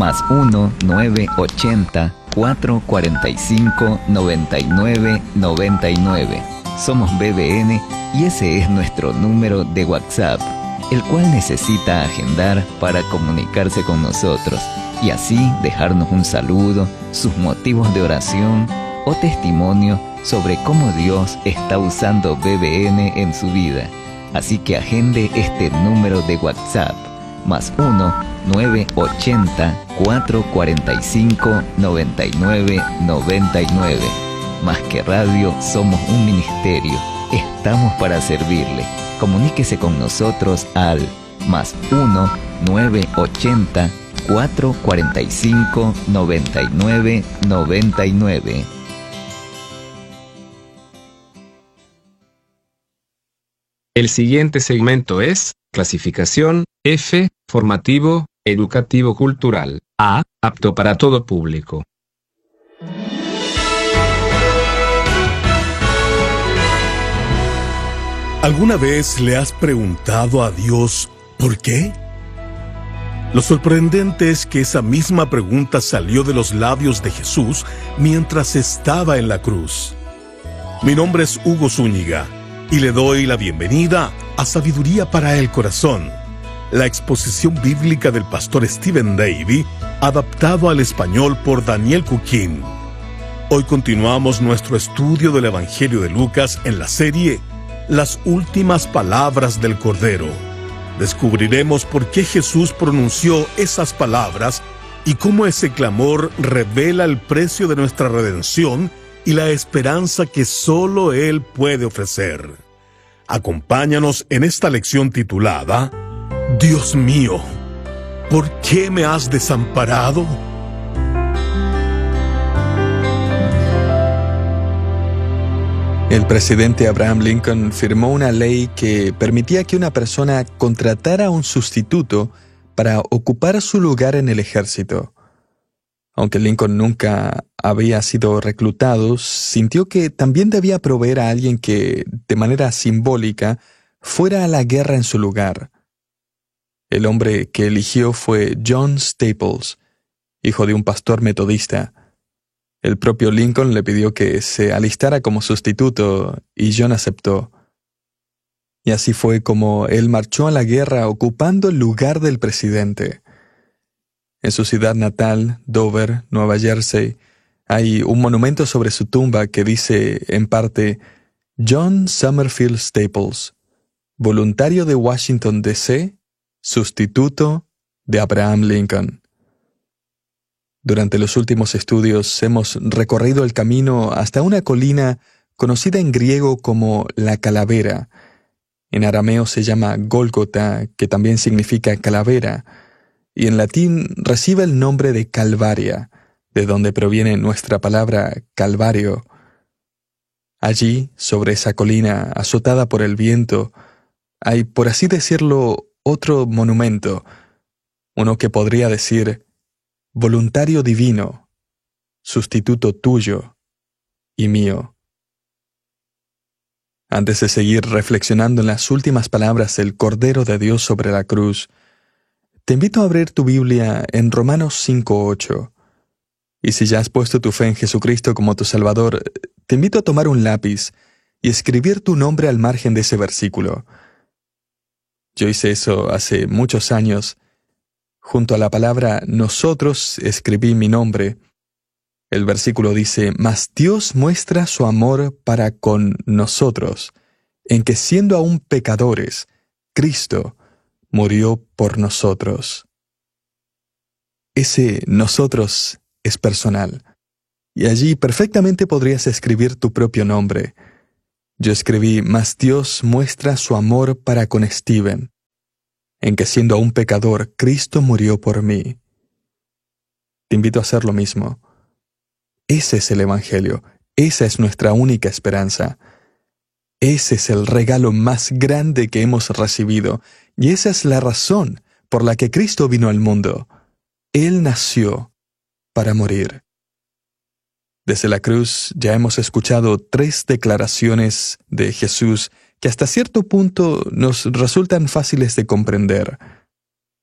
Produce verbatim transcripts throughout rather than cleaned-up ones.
más uno nueve ochenta, cuatrocientos cuarenta y cinco, noventa y nueve, noventa y nueve. Somos B B N y ese es nuestro número de WhatsApp, el cual necesita agendar para comunicarse con nosotros y así dejarnos un saludo, sus motivos de oración o testimonio sobre cómo Dios está usando B B N en su vida. Así que agende este número de WhatsApp, más uno nueve ochenta, cuatrocientos cuarenta y cinco, noventa y nueve, noventa y nueve. Más que radio, somos un ministerio. Estamos para servirle. Comuníquese con nosotros al más uno nueve ochenta, cuatrocientos cuarenta y cinco, noventa y nueve, noventa y nueve. El siguiente segmento es clasificación F, formativo, educativo cultural. A, apto para todo público. ¿Alguna vez le has preguntado a Dios por qué? Lo sorprendente es que esa misma pregunta salió de los labios de Jesús mientras estaba en la cruz. Mi nombre es Hugo Zúñiga y le doy la bienvenida a Sabiduría para el Corazón, la exposición bíblica del pastor Stephen Davey, adaptado al español por Daniel Cuquín. Hoy continuamos nuestro estudio del Evangelio de Lucas en la serie Las últimas palabras del Cordero. Descubriremos por qué Jesús pronunció esas palabras y cómo ese clamor revela el precio de nuestra redención y la esperanza que solo Él puede ofrecer. Acompáñanos en esta lección titulada Dios mío, ¿por qué me has desamparado? El presidente Abraham Lincoln firmó una ley que permitía que una persona contratara a un sustituto para ocupar su lugar en el ejército. Aunque Lincoln nunca había sido reclutado, sintió que también debía proveer a alguien que, de manera simbólica, fuera a la guerra en su lugar. El hombre que eligió fue John Staples, hijo de un pastor metodista. El propio Lincoln le pidió que se alistara como sustituto y John aceptó. Y así fue como él marchó a la guerra ocupando el lugar del presidente. En su ciudad natal, Dover, Nueva Jersey, hay un monumento sobre su tumba que dice, en parte, John Summerfield Staples, voluntario de Washington, D C, sustituto de Abraham Lincoln. Durante los últimos estudios hemos recorrido el camino hasta una colina conocida en griego como la Calavera. En arameo se llama Gólgota, que también significa calavera, y en latín recibe el nombre de Calvaria, de donde proviene nuestra palabra Calvario. Allí, sobre esa colina azotada por el viento, hay, por así decirlo, otro monumento, uno que podría decir voluntario divino, sustituto tuyo y mío. Antes de seguir reflexionando en las últimas palabras del Cordero de Dios sobre la cruz, te invito a abrir tu Biblia en Romanos cinco ocho. Y si ya has puesto tu fe en Jesucristo como tu Salvador, te invito a tomar un lápiz y escribir tu nombre al margen de ese versículo. Yo hice eso hace muchos años. Junto a la palabra nosotros escribí mi nombre. El versículo dice, mas Dios muestra su amor para con nosotros, en que siendo aún pecadores, Cristo murió por nosotros. Ese nosotros es personal, y allí perfectamente podrías escribir tu propio nombre. Yo escribí, mas Dios muestra su amor para con Steven, en que siendo aún pecador, Cristo murió por mí. Te invito a hacer lo mismo. Ese es el Evangelio, esa es nuestra única esperanza. Ese es el regalo más grande que hemos recibido, y esa es la razón por la que Cristo vino al mundo. Él nació para morir. Desde la cruz ya hemos escuchado tres declaraciones de Jesús que hasta cierto punto nos resultan fáciles de comprender.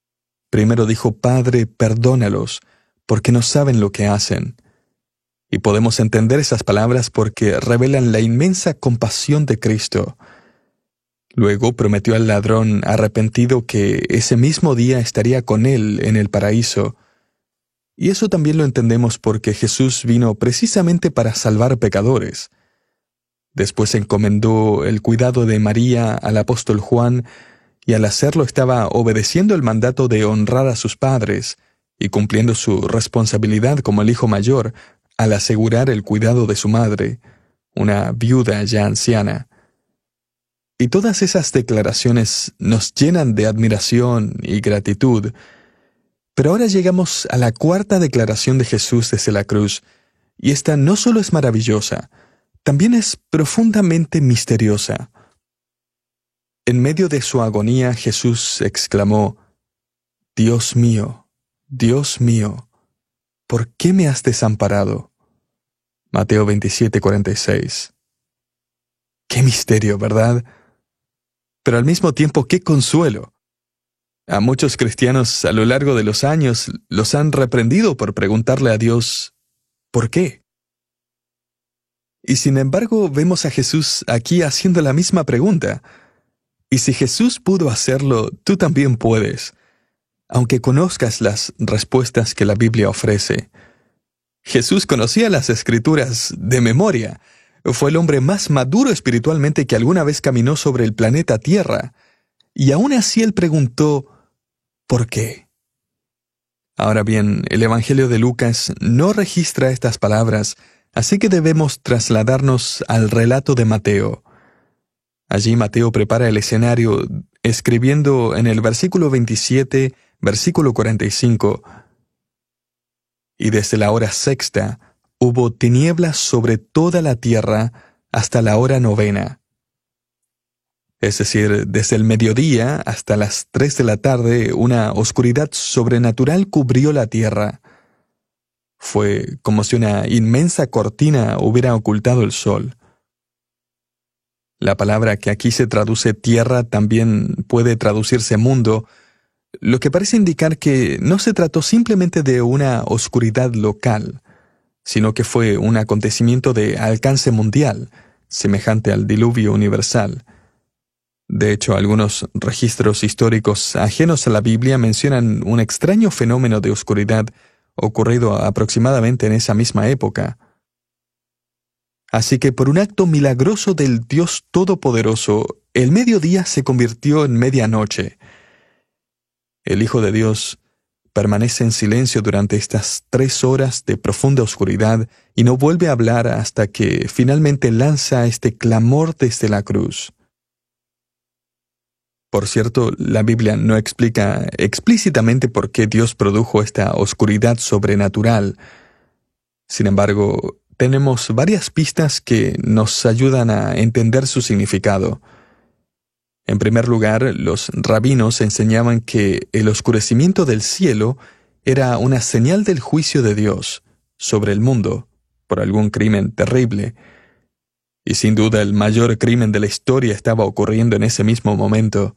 primero dijo: Padre, perdónalos, porque no saben lo que hacen. Y podemos entender esas palabras porque revelan la inmensa compasión de Cristo. Luego prometió al ladrón arrepentido que ese mismo día estaría con él en el paraíso. Y eso también lo entendemos porque Jesús vino precisamente para salvar pecadores. Después encomendó el cuidado de María al apóstol Juan, y al hacerlo estaba obedeciendo el mandato de honrar a sus padres y cumpliendo su responsabilidad como el hijo mayor al asegurar el cuidado de su madre, una viuda ya anciana. Y todas esas declaraciones nos llenan de admiración y gratitud. Pero ahora llegamos a la cuarta declaración de Jesús desde la cruz, y esta no solo es maravillosa, también es profundamente misteriosa. En medio de su agonía, Jesús exclamó: Dios mío, Dios mío, ¿por qué me has desamparado? Mateo veintisiete, cuarenta y seis. Qué misterio, ¿verdad? Pero al mismo tiempo, qué consuelo. A muchos cristianos a lo largo de los años los han reprendido por preguntarle a Dios ¿por qué? Y sin embargo vemos a Jesús aquí haciendo la misma pregunta. Y si Jesús pudo hacerlo, tú también puedes, aunque conozcas las respuestas que la Biblia ofrece. Jesús conocía las Escrituras de memoria. Fue el hombre más maduro espiritualmente que alguna vez caminó sobre el planeta Tierra. Y aún así él preguntó: ¿por qué? Ahora bien, el Evangelio de Lucas no registra estas palabras, así que debemos trasladarnos al relato de Mateo. Allí Mateo prepara el escenario escribiendo en el versículo veintisiete, versículo cuarenta y cinco: Y desde la hora sexta hubo tinieblas sobre toda la tierra hasta la hora novena. Es decir, desde el mediodía hasta las tres de la tarde, una oscuridad sobrenatural cubrió la tierra. Fue como si una inmensa cortina hubiera ocultado el sol. La palabra que aquí se traduce tierra también puede traducirse mundo, lo que parece indicar que no se trató simplemente de una oscuridad local, sino que fue un acontecimiento de alcance mundial, semejante al diluvio universal. De hecho, algunos registros históricos ajenos a la Biblia mencionan un extraño fenómeno de oscuridad ocurrido aproximadamente en esa misma época. Así que por un acto milagroso del Dios Todopoderoso, el mediodía se convirtió en medianoche. El Hijo de Dios permanece en silencio durante estas tres horas de profunda oscuridad y no vuelve a hablar hasta que finalmente lanza este clamor desde la cruz. Por cierto, la Biblia no explica explícitamente por qué Dios produjo esta oscuridad sobrenatural. Sin embargo, tenemos varias pistas que nos ayudan a entender su significado. En primer lugar, los rabinos enseñaban que el oscurecimiento del cielo era una señal del juicio de Dios sobre el mundo por algún crimen terrible. Y sin duda el mayor crimen de la historia estaba ocurriendo en ese mismo momento.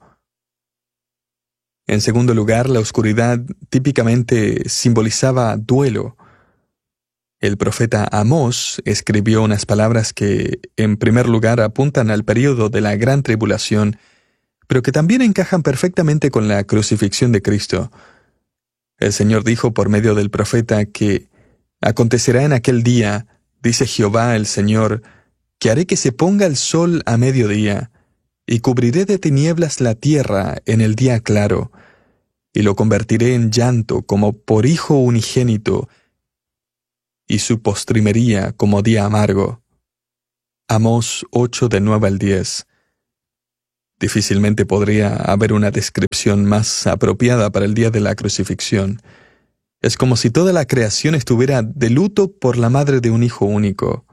En segundo lugar, la oscuridad típicamente simbolizaba duelo. El profeta Amós escribió unas palabras que, en primer lugar, apuntan al período de la gran tribulación, pero que también encajan perfectamente con la crucifixión de Cristo. El Señor dijo por medio del profeta que acontecerá en aquel día, dice Jehová el Señor, que haré que se ponga el sol a mediodía, y cubriré de tinieblas la tierra en el día claro, y lo convertiré en llanto como por hijo unigénito, y su postrimería como día amargo. Amós ocho del nueve al diez. Difícilmente podría haber una descripción más apropiada para el día de la crucifixión. Es como si toda la creación estuviera de luto por la madre de un hijo único.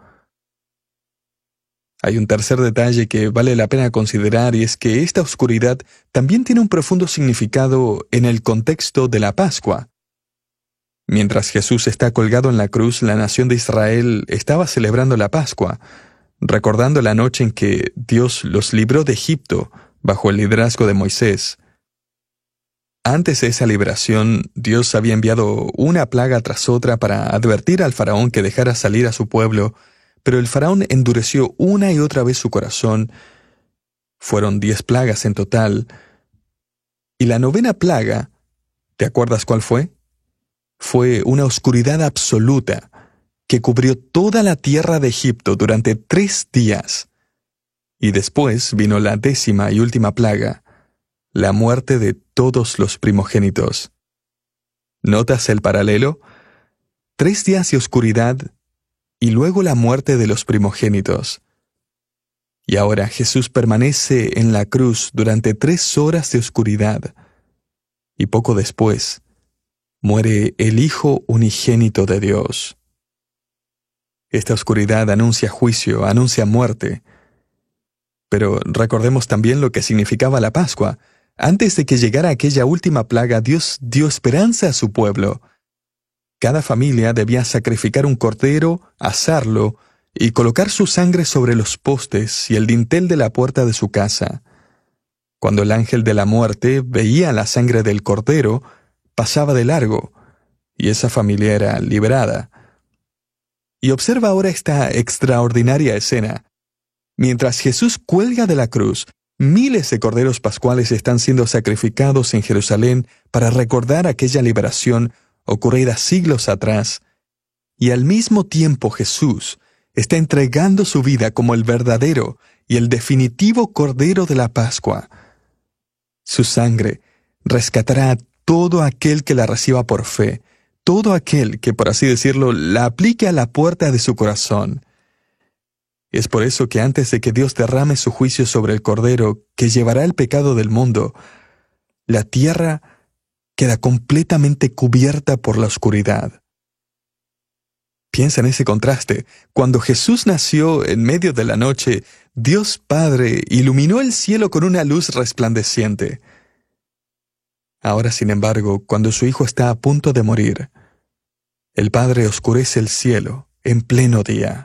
Hay un tercer detalle que vale la pena considerar y es que esta oscuridad también tiene un profundo significado en el contexto de la Pascua. Mientras Jesús está colgado en la cruz, la nación de Israel estaba celebrando la Pascua, recordando la noche en que Dios los libró de Egipto bajo el liderazgo de Moisés. Antes de esa liberación, Dios había enviado una plaga tras otra para advertir al faraón que dejara salir a su pueblo, pero el faraón endureció una y otra vez su corazón. Fueron diez plagas en total. Y la novena plaga, ¿te acuerdas cuál fue? Fue una oscuridad absoluta que cubrió toda la tierra de Egipto durante tres días. Y después vino la décima y última plaga, la muerte de todos los primogénitos. ¿Notas el paralelo? Tres días de oscuridad y luego la muerte de los primogénitos. Y ahora Jesús permanece en la cruz durante tres horas de oscuridad. Y poco después, muere el Hijo unigénito de Dios. Esta oscuridad anuncia juicio, anuncia muerte. Pero recordemos también lo que significaba la Pascua. Antes de que llegara aquella última plaga, Dios dio esperanza a su pueblo. Cada familia debía sacrificar un cordero, asarlo y colocar su sangre sobre los postes y el dintel de la puerta de su casa. Cuando el ángel de la muerte veía la sangre del cordero, pasaba de largo, y esa familia era liberada. Y observa ahora esta extraordinaria escena. Mientras Jesús cuelga de la cruz, miles de corderos pascuales están siendo sacrificados en Jerusalén para recordar aquella liberación ocurrida siglos atrás. Y al mismo tiempo Jesús está entregando su vida como el verdadero y el definitivo Cordero de la Pascua. Su sangre rescatará a todo aquel que la reciba por fe, todo aquel que, por así decirlo, la aplique a la puerta de su corazón. Es por eso que antes de que Dios derrame su juicio sobre el Cordero que llevará el pecado del mundo, la tierra queda completamente cubierta por la oscuridad. Piensa en ese contraste. Cuando Jesús nació en medio de la noche, Dios Padre iluminó el cielo con una luz resplandeciente. Ahora, sin embargo, cuando su Hijo está a punto de morir, el Padre oscurece el cielo en pleno día.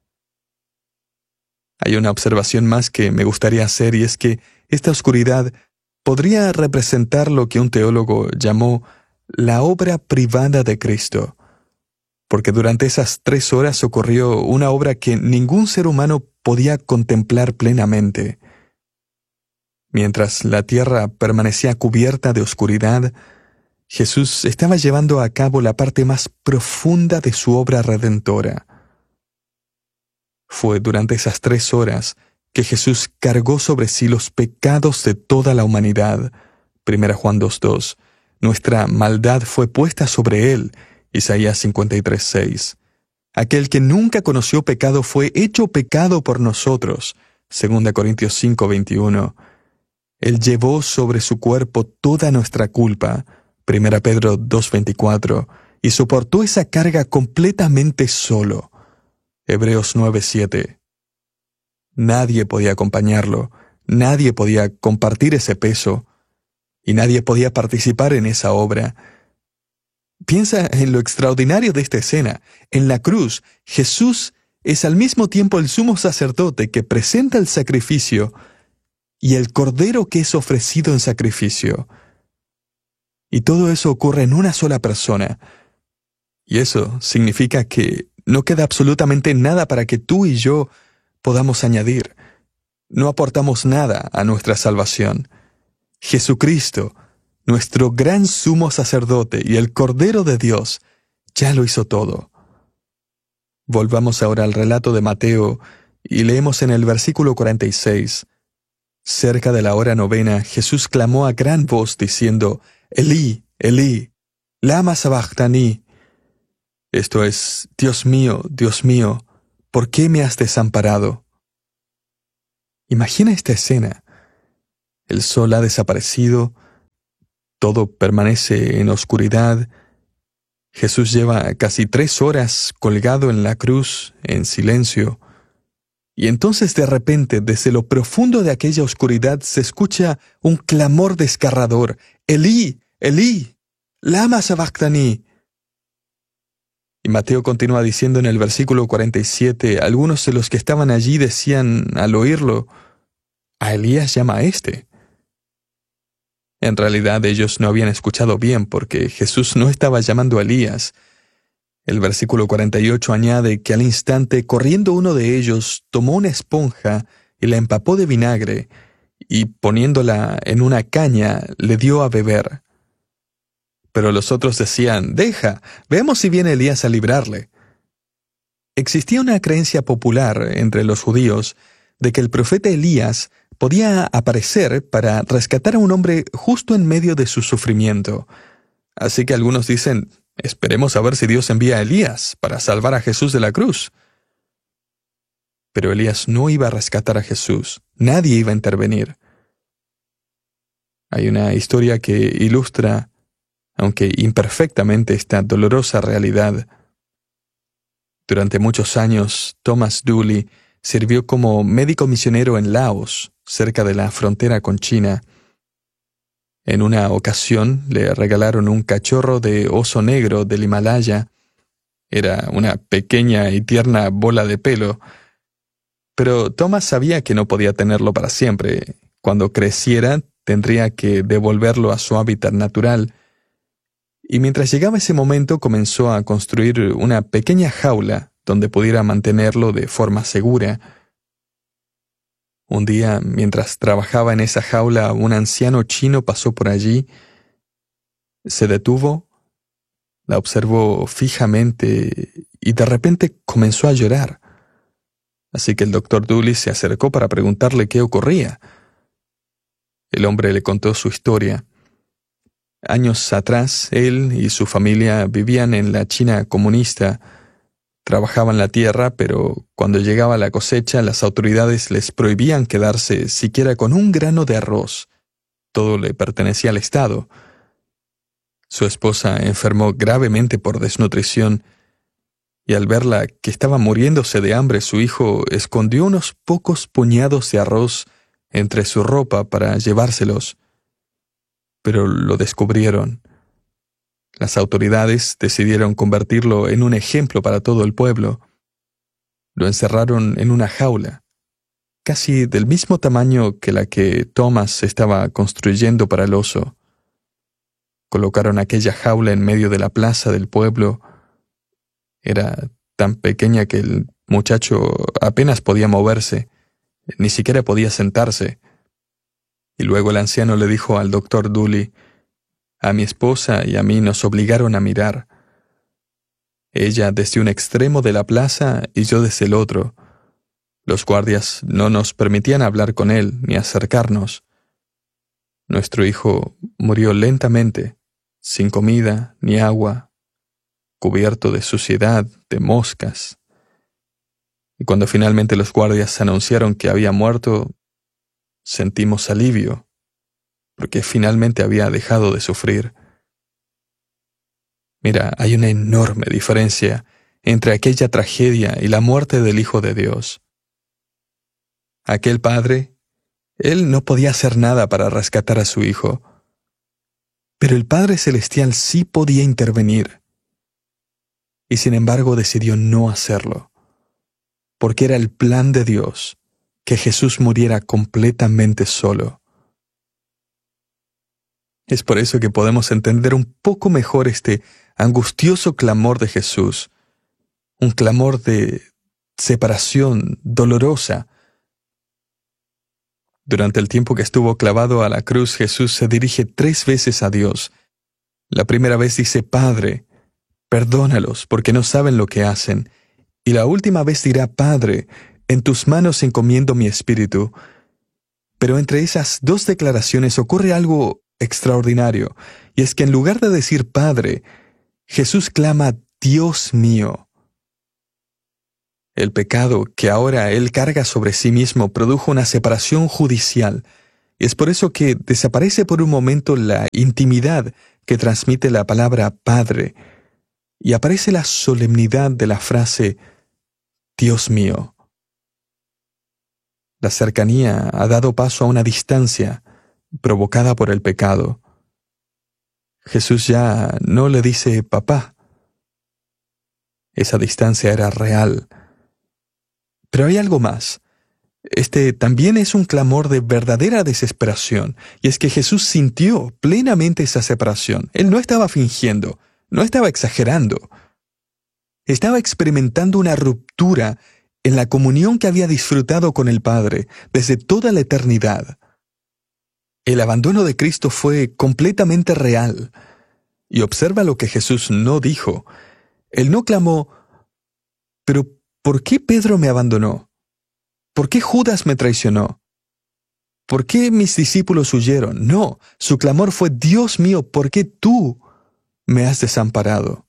Hay una observación más que me gustaría hacer, y es que esta oscuridad podría representar lo que un teólogo llamó la obra privada de Cristo, porque durante esas tres horas ocurrió una obra que ningún ser humano podía contemplar plenamente. Mientras la tierra permanecía cubierta de oscuridad, Jesús estaba llevando a cabo la parte más profunda de su obra redentora. Fue durante esas tres horas que Jesús cargó sobre sí los pecados de toda la humanidad. Primera Juan dos dos. Nuestra maldad fue puesta sobre él. Isaías cincuenta y tres seis. Aquel que nunca conoció pecado fue hecho pecado por nosotros. Segunda Corintios cinco veintiuno. Él llevó sobre su cuerpo toda nuestra culpa. Primera Pedro dos veinticuatro. Y soportó esa carga completamente solo. Hebreos nueve siete. Nadie podía acompañarlo, nadie podía compartir ese peso, y nadie podía participar en esa obra. Piensa en lo extraordinario de esta escena. En la cruz, Jesús es al mismo tiempo el sumo sacerdote que presenta el sacrificio y el cordero que es ofrecido en sacrificio. Y todo eso ocurre en una sola persona. Y eso significa que no queda absolutamente nada para que tú y yo podamos añadir. No aportamos nada a nuestra salvación. Jesucristo, nuestro gran sumo sacerdote y el Cordero de Dios, ya lo hizo todo. Volvamos ahora al relato de Mateo y leemos en el versículo cuarenta y seis. Cerca de la hora novena, Jesús clamó a gran voz diciendo, Elí, Elí, lama sabachthani. Esto es, Dios mío, Dios mío, ¿por qué me has desamparado? Imagina esta escena. El sol ha desaparecido, todo permanece en oscuridad. Jesús lleva casi tres horas colgado en la cruz, en silencio. Y entonces de repente, desde lo profundo de aquella oscuridad, se escucha un clamor desgarrador. Elí, Elí, lama sabachthani. Y Mateo continúa diciendo en el versículo cuarenta y siete, algunos de los que estaban allí decían al oírlo, a Elías llama a este. En realidad ellos no habían escuchado bien porque Jesús no estaba llamando a Elías. El versículo cuarenta y ocho añade que al instante, corriendo uno de ellos, tomó una esponja y la empapó de vinagre, y poniéndola en una caña, le dio a beber. Pero los otros decían, «Deja, veamos si viene Elías a librarle». Existía una creencia popular entre los judíos de que el profeta Elías podía aparecer para rescatar a un hombre justo en medio de su sufrimiento. Así que algunos dicen, esperemos a ver si Dios envía a Elías para salvar a Jesús de la cruz. Pero Elías no iba a rescatar a Jesús. Nadie iba a intervenir. Hay una historia que ilustra, aunque imperfectamente, esta dolorosa realidad. Durante muchos años, Thomas Dooley sirvió como médico misionero en Laos, cerca de la frontera con China. En una ocasión le regalaron un cachorro de oso negro del Himalaya. Era una pequeña y tierna bola de pelo. Pero Thomas sabía que no podía tenerlo para siempre. Cuando creciera, tendría que devolverlo a su hábitat natural. Y mientras llegaba ese momento, comenzó a construir una pequeña jaula donde pudiera mantenerlo de forma segura. Un día, mientras trabajaba en esa jaula, un anciano chino pasó por allí. Se detuvo, la observó fijamente y de repente comenzó a llorar. Así que el doctor Dooley se acercó para preguntarle qué ocurría. El hombre le contó su historia. Años atrás, él y su familia vivían en la China comunista. Trabajaban la tierra, pero cuando llegaba la cosecha, las autoridades les prohibían quedarse siquiera con un grano de arroz. Todo le pertenecía al Estado. Su esposa enfermó gravemente por desnutrición, y al verla que estaba muriéndose de hambre, su hijo escondió unos pocos puñados de arroz entre su ropa para llevárselos. Pero lo descubrieron. Las autoridades decidieron convertirlo en un ejemplo para todo el pueblo. Lo encerraron en una jaula, casi del mismo tamaño que la que Thomas estaba construyendo para el oso. Colocaron aquella jaula en medio de la plaza del pueblo. Era tan pequeña que el muchacho apenas podía moverse, ni siquiera podía sentarse. Y luego el anciano le dijo al doctor Dooley, «A mi esposa y a mí nos obligaron a mirar. Ella desde un extremo de la plaza y yo desde el otro. Los guardias no nos permitían hablar con él ni acercarnos. Nuestro hijo murió lentamente, sin comida ni agua, cubierto de suciedad, de moscas. Y cuando finalmente los guardias anunciaron que había muerto, sentimos alivio, porque finalmente había dejado de sufrir». Mira, hay una enorme diferencia entre aquella tragedia y la muerte del Hijo de Dios. Aquel padre, él no podía hacer nada para rescatar a su hijo, pero el Padre Celestial sí podía intervenir, y sin embargo decidió no hacerlo, porque era el plan de Dios que Jesús muriera completamente solo. Es por eso que podemos entender un poco mejor este angustioso clamor de Jesús, un clamor de separación dolorosa. Durante el tiempo que estuvo clavado a la cruz, Jesús se dirige tres veces a Dios. La primera vez dice, «Padre, perdónalos, porque no saben lo que hacen». Y la última vez dirá, «Padre, en tus manos encomiendo mi espíritu». Pero entre esas dos declaraciones ocurre algo extraordinario, y es que en lugar de decir Padre, Jesús clama Dios mío. El pecado que ahora Él carga sobre sí mismo produjo una separación judicial, y es por eso que desaparece por un momento la intimidad que transmite la palabra Padre, y aparece la solemnidad de la frase Dios mío. La cercanía ha dado paso a una distancia provocada por el pecado. Jesús ya no le dice papá. Esa distancia era real. Pero hay algo más. Este también es un clamor de verdadera desesperación, y es que Jesús sintió plenamente esa separación. Él no estaba fingiendo, no estaba exagerando. Estaba experimentando una ruptura en la comunión que había disfrutado con el Padre desde toda la eternidad. El abandono de Cristo fue completamente real. Y observa lo que Jesús no dijo. Él no clamó, «¿Pero por qué Pedro me abandonó? ¿Por qué Judas me traicionó? ¿Por qué mis discípulos huyeron?» No, su clamor fue, «Dios mío, ¿por qué tú me has desamparado?»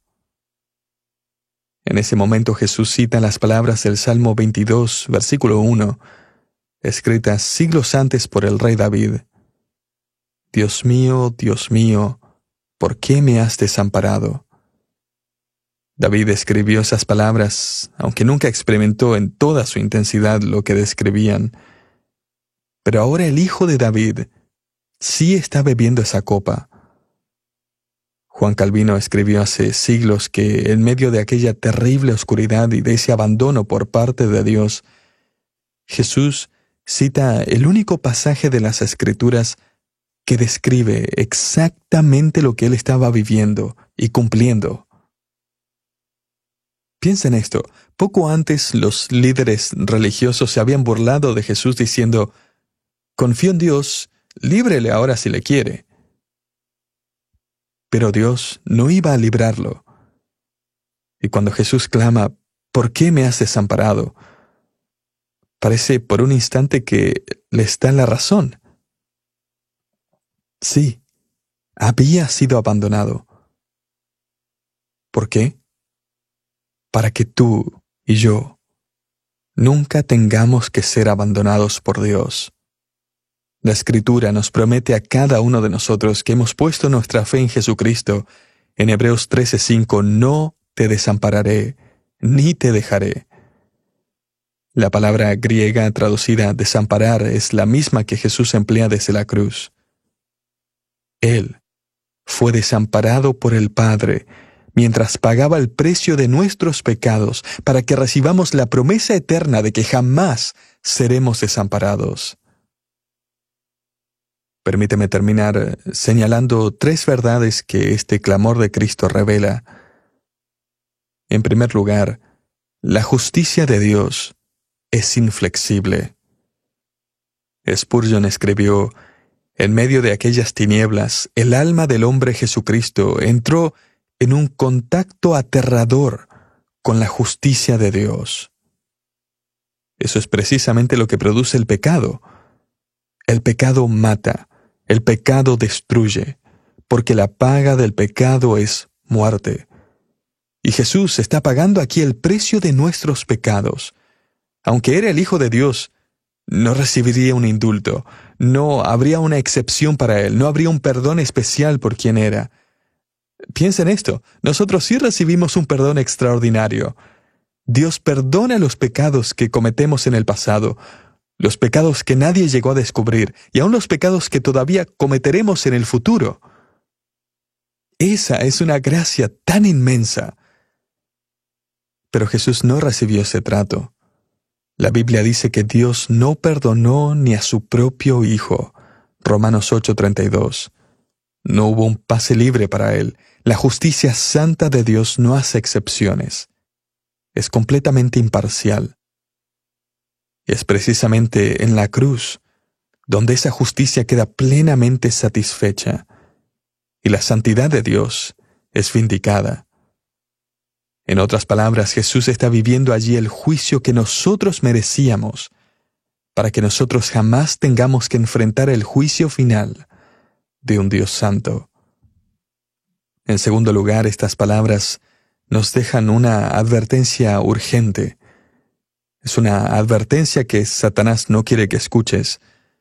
En ese momento Jesús cita las palabras del Salmo veintidós, versículo uno, escritas siglos antes por el rey David. «Dios mío, Dios mío, ¿por qué me has desamparado?» David escribió esas palabras, aunque nunca experimentó en toda su intensidad lo que describían. Pero ahora el hijo de David sí está bebiendo esa copa. Juan Calvino escribió hace siglos que en medio de aquella terrible oscuridad y de ese abandono por parte de Dios, Jesús cita el único pasaje de las Escrituras que describe exactamente lo que él estaba viviendo y cumpliendo. Piensa en esto. Poco antes los líderes religiosos se habían burlado de Jesús diciendo, «Confío en Dios, líbrele ahora si le quiere». Pero Dios no iba a librarlo. Y cuando Jesús clama, «¿Por qué me has desamparado?», parece por un instante que le está la razón. Sí, había sido abandonado. ¿Por qué? Para que tú y yo nunca tengamos que ser abandonados por Dios. La Escritura nos promete a cada uno de nosotros que hemos puesto nuestra fe en Jesucristo. En Hebreos trece cinco, «No te desampararé, ni te dejaré». La palabra griega traducida desamparar es la misma que Jesús emplea desde la cruz. Él fue desamparado por el Padre mientras pagaba el precio de nuestros pecados para que recibamos la promesa eterna de que jamás seremos desamparados. Permíteme terminar señalando tres verdades que este clamor de Cristo revela. En primer lugar, la justicia de Dios es inflexible. Spurgeon escribió, «En medio de aquellas tinieblas, el alma del hombre Jesucristo entró en un contacto aterrador con la justicia de Dios». Eso es precisamente lo que produce el pecado. El pecado mata, el pecado destruye, porque la paga del pecado es muerte. Y Jesús está pagando aquí el precio de nuestros pecados. Aunque era el Hijo de Dios, no recibiría un indulto, no habría una excepción para él, no habría un perdón especial por quien era. Piensa en esto, nosotros sí recibimos un perdón extraordinario. Dios perdona los pecados que cometemos en el pasado, los pecados que nadie llegó a descubrir, y aún los pecados que todavía cometeremos en el futuro. Esa es una gracia tan inmensa. Pero Jesús no recibió ese trato. La Biblia dice que Dios no perdonó ni a su propio Hijo. Romanos ocho treinta y dos. No hubo un pase libre para él. La justicia santa de Dios no hace excepciones. Es completamente imparcial. Y es precisamente en la cruz donde esa justicia queda plenamente satisfecha y la santidad de Dios es vindicada. En otras palabras, Jesús está viviendo allí el juicio que nosotros merecíamos, para que nosotros jamás tengamos que enfrentar el juicio final de un Dios santo. En segundo lugar, estas palabras nos dejan una advertencia urgente. Es una advertencia que Satanás no quiere que escuches.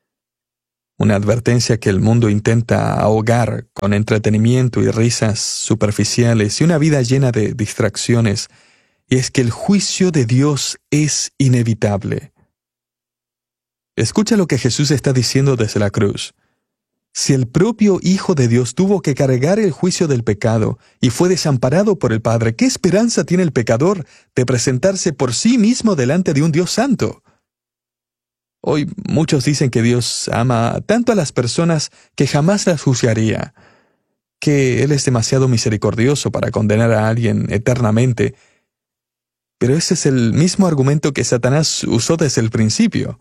Una advertencia que el mundo intenta ahogar con entretenimiento y risas superficiales y una vida llena de distracciones, y es que el juicio de Dios es inevitable. Escucha lo que Jesús está diciendo desde la cruz. Si el propio Hijo de Dios tuvo que cargar el juicio del pecado y fue desamparado por el Padre, ¿qué esperanza tiene el pecador de presentarse por sí mismo delante de un Dios santo? Hoy muchos dicen que Dios ama tanto a las personas que jamás las juzgaría, que Él es demasiado misericordioso para condenar a alguien eternamente. Pero ese es el mismo argumento que Satanás usó desde el principio.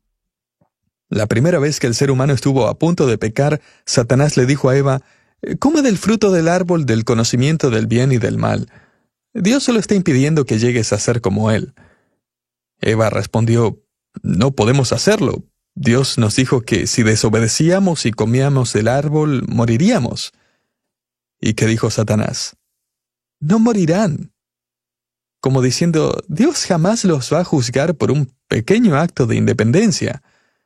La primera vez que el ser humano estuvo a punto de pecar, Satanás le dijo a Eva: «Come del fruto del árbol del conocimiento del bien y del mal. Dios solo está impidiendo que llegues a ser como Él». Eva respondió: «No podemos hacerlo. Dios nos dijo que si desobedecíamos y comíamos del árbol, moriríamos». ¿Y qué dijo Satanás? «No morirán». Como diciendo, Dios jamás los va a juzgar por un pequeño acto de independencia.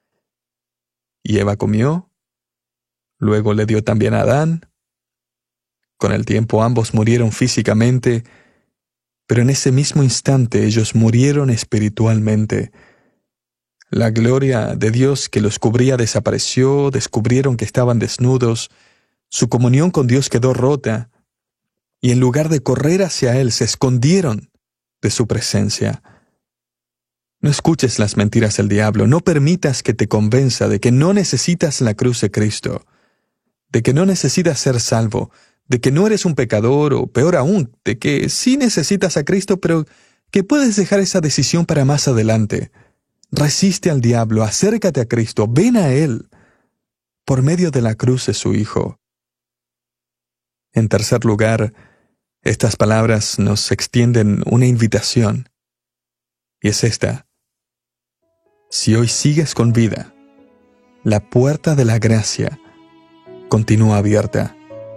Y Eva comió, luego le dio también a Adán. Con el tiempo ambos murieron físicamente, pero en ese mismo instante ellos murieron espiritualmente. La gloria de Dios que los cubría desapareció, descubrieron que estaban desnudos, su comunión con Dios quedó rota, y en lugar de correr hacia Él, se escondieron de su presencia. No escuches las mentiras del diablo, no permitas que te convenza de que no necesitas la cruz de Cristo, de que no necesitas ser salvo, de que no eres un pecador, o peor aún, de que sí necesitas a Cristo, pero que puedes dejar esa decisión para más adelante. Resiste al diablo, acércate a Cristo, ven a Él, por medio de la cruz de su Hijo. En tercer lugar, estas palabras nos extienden una invitación, y es esta: si hoy sigues con vida, la puerta de la gracia continúa abierta.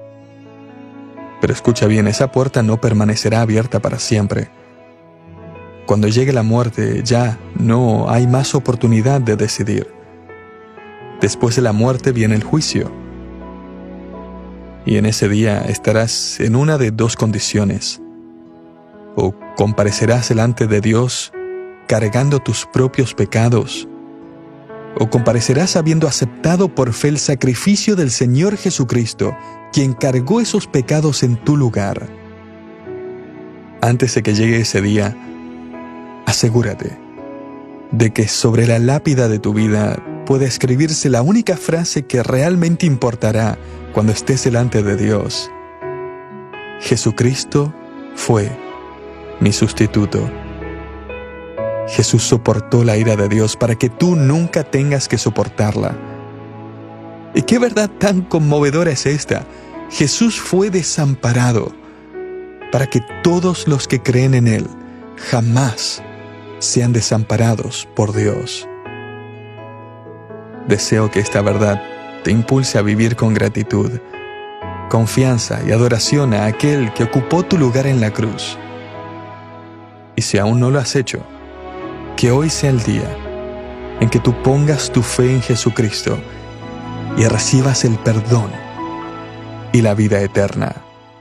Pero escucha bien, esa puerta no permanecerá abierta para siempre. Cuando llegue la muerte, ya no hay más oportunidad de decidir. Después de la muerte viene el juicio. Y en ese día estarás en una de dos condiciones. O comparecerás delante de Dios cargando tus propios pecados, o comparecerás habiendo aceptado por fe el sacrificio del Señor Jesucristo, quien cargó esos pecados en tu lugar. Antes de que llegue ese día, asegúrate de que sobre la lápida de tu vida pueda escribirse la única frase que realmente importará cuando estés delante de Dios: Jesucristo fue mi sustituto. Jesús soportó la ira de Dios para que tú nunca tengas que soportarla. ¿Y qué verdad tan conmovedora es esta? Jesús fue desamparado para que todos los que creen en Él jamás sean desamparados por Dios. Deseo que esta verdad te impulse a vivir con gratitud, confianza y adoración a aquel que ocupó tu lugar en la cruz. Y si aún no lo has hecho, que hoy sea el día en que tú pongas tu fe en Jesucristo y recibas el perdón y la vida eterna.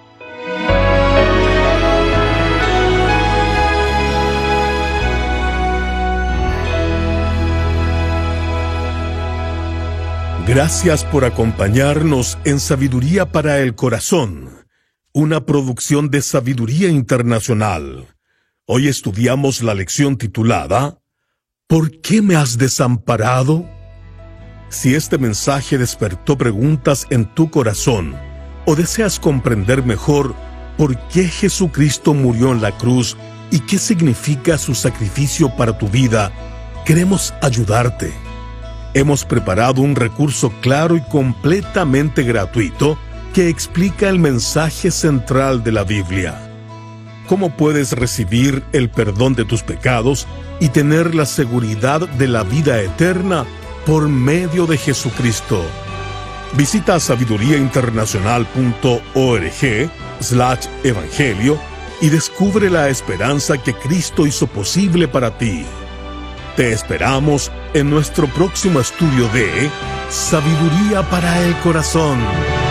Gracias por acompañarnos en Sabiduría para el Corazón, una producción de Sabiduría Internacional. Hoy estudiamos la lección titulada ¿Por qué me has desamparado? Si este mensaje despertó preguntas en tu corazón o deseas comprender mejor por qué Jesucristo murió en la cruz y qué significa su sacrificio para tu vida, queremos ayudarte. Hemos preparado un recurso claro y completamente gratuito que explica el mensaje central de la Biblia. ¿Cómo puedes recibir el perdón de tus pecados y tener la seguridad de la vida eterna por medio de Jesucristo? Visita sabiduría internacional punto org slash evangelio y descubre la esperanza que Cristo hizo posible para ti. Te esperamos en nuestro próximo estudio de Sabiduría para el Corazón.